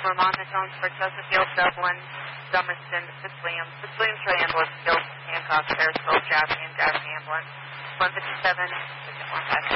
Vermont, the tones for Chesterfield, Dublin, Dummerston, Fitzwilliam, Troy Ambulance, Hancock, Harrisville, Jaffrey, and Jaffrey Ambulance. 157, 157.